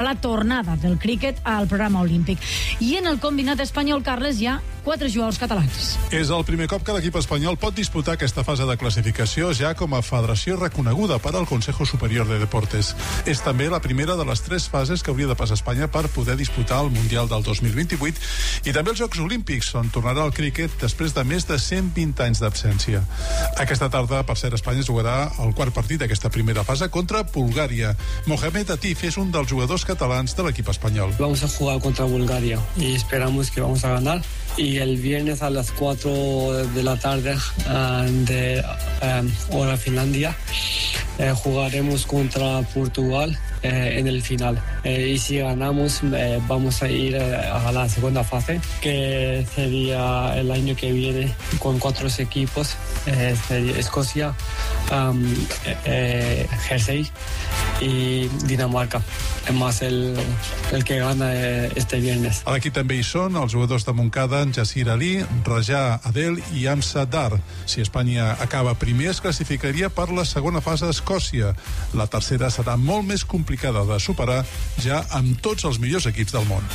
la tornada del críquet al programa olímpic. I en el combinat espanyol, Carles, hi ha 4 jugadors catalans. És el primer cop que l'equip espanyol pot disputar aquesta fase de classificació ja com a federació reconeguda per al Consejo Superior de Deportes. És també la primera de les 3 fases que hauria de passar Espanya per poder disputar el Mundial del 2028 i també els Jocs Olímpics, on tornarà el críquet després de més de 120 anys d'absència. Aquesta tarda, per cert, Espanya jugarà el quart partit d'aquesta primera fase contra Bulgària. Mohamed Atif és un dels jugadors catalans de l'equip espanyol. Vamos a jugar contra Bulgaria y esperamos que vamos a ganar. Y el viernes a las 4 de la tarde de hora Finlandia jugaremos contra Portugal en el final. Y si ganamos vamos a ir a la segunda fase, que sería el año que viene con 4 equipos, Escocia, Jersey y Dinamarca, más el que gana este viernes. A l'equip també hi són els jugadors de Montcada, Jassir Ali, Raja Adel i Amsa Dar. Si Espanya acaba primer, es classificaria per la segona fase a Escòcia. La tercera serà molt més complicada de superar, ja amb tots els millors equips del món.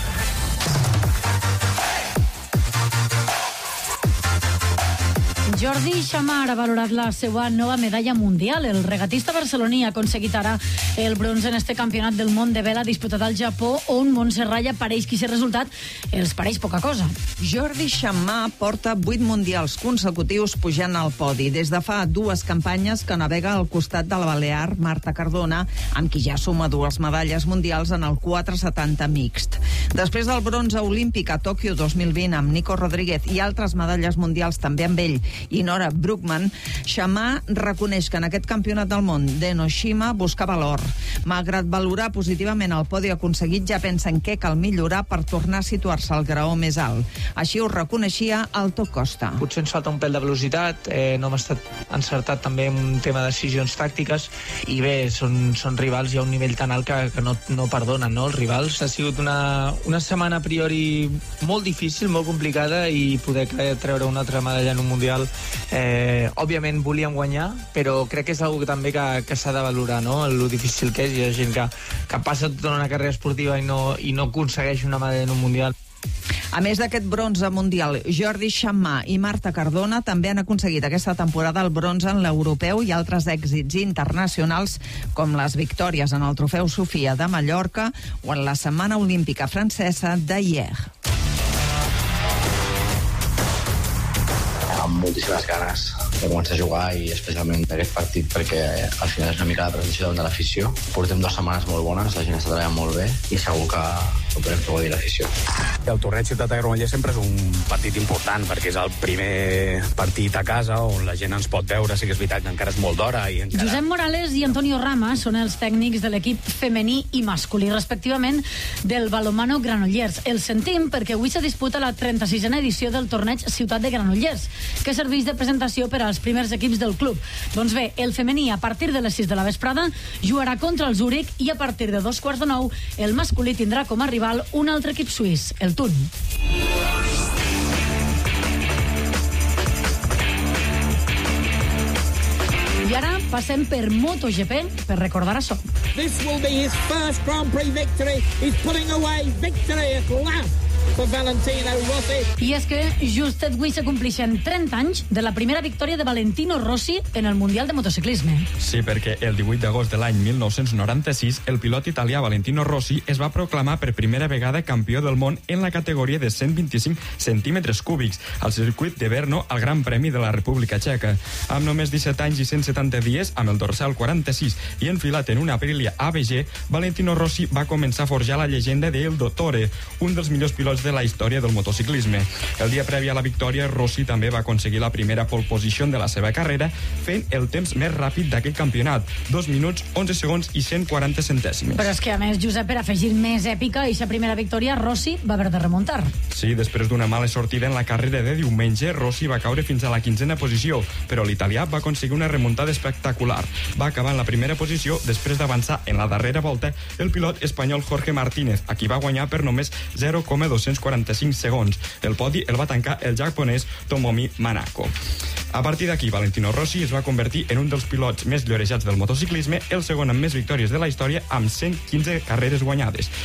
Jordi Xammar ha valorat la seva nova medalla mundial. El regatista barceloní ha aconseguit ara el bronze en este campionat del món de vela disputat al Japó, on Montserrat apareix que aquest resultat els pareix poca cosa. Jordi Xammar porta 8 mundials consecutius pujant al podi. Des de fa 2 campanyes que navega al costat de la balear Marta Cardona, amb qui ja suma 2 medalles mundials en el 470 mixt. Després del bronze olímpic a Tòquio 2020 amb Nico Rodríguez i altres medalles mundials també amb ell i Nora Brookman, Xammar reconeix que en aquest campionat del món d'Enoshima buscava l'or. Malgrat valorar positivament el podi aconseguit, ja pensa en què cal millorar per tornar a situar-se al graó més alt. Així ho reconeixia Alto Costa. Potser ens falta un pèl de velocitat, no hem estat encertat també en un tema de decisions tàctiques i bé, són rivals i a un nivell tan alt que no perdonen, no? Els rivals. Ha sigut una setmana a priori molt difícil, molt complicada, i poder treure una altra medalla en un Mundial, òbviament volíem guanyar, però crec que és una cosa també que s'ha de valorar, no? Lo difícil que és. Hi ha gent que passa tota una carrera esportiva i no aconsegueix una medalla en un Mundial. A més d'aquest bronze mundial, Jordi Xammar i Marta Cardona també han aconseguit aquesta temporada el bronze en l'europeu i altres èxits internacionals, com les victòries en el Trofeu Sofia de Mallorca o en la Setmana Olímpica Francesa de Hier. Amb moltíssimes ganes de començar a jugar, i especialment d'aquest partit, perquè al final és una mica la presentació davant de l'afició. Portem 2 setmanes molt bones, la gent està treballant molt bé i segur que ho podem fer dir l'afició. El torneig Ciutat de Granollers sempre és un partit important perquè és el primer partit a casa on la gent ens pot veure. Sí que és veritat que encara és molt d'hora. Josep Morales i Antonio Rama són els tècnics de l'equip femení i masculí, respectivament, del balonmano Granollers. El sentim perquè avui se disputa la 36a edició del torneig Ciutat de Granollers, que serveix de presentació per als primers equips del club. Doncs bé, el femení a partir de les 6 de la vesprada jugarà contra el Zúrich i a partir de 8:45 el masculí tindrà com a rival un altre equip suís, el Thun. I ara passem per MotoGP per recordar això. This will be his first Grand Prix victory. He's putting away victory at last for Valentino Rossi. I és que just avui se compleixen 30 anys de la primera victòria de Valentino Rossi en el Mundial de Motociclisme. Sí, perquè el 18 d'agost de l'any 1996 el pilot italià Valentino Rossi es va proclamar per primera vegada campió del món en la categoria de 125 centímetres cúbics al circuit de Brno al Gran Premi de la República Txeca. Amb només 17 anys i 170 dies, amb el dorsal 46 i enfilat en una Aprilia ABG, Valentino Rossi va començar a forjar la llegenda d'El Dottore, un dels millors pilots de la història del motociclisme. El dia previ a la victòria, Rossi també va aconseguir la primera pole position de la seva carrera, fent el temps més ràpid d'aquell campionat, 2 minuts, 11 segons i 140 centèsimes. Però és que, a més, Josep, per afegir més èpica a aquesta primera victòria, Rossi va haver de remuntar. Sí, després d'una mala sortida en la carrera de diumenge, Rossi va caure fins a la 15a posició, però l'italià va aconseguir una remuntada espectacular. Va acabar en la primera posició després d'avançar en la darrera volta el pilot espanyol Jorge Martínez, a qui va guanyar per només 0,245 segons. El podi el va tancar el japonès Tomomi Manako. A partir d'aquí, Valentino Rossi es va convertir en un dels pilots més llorejats del motociclisme, el segon amb més victòries de la història, amb 115 carreres guanyades.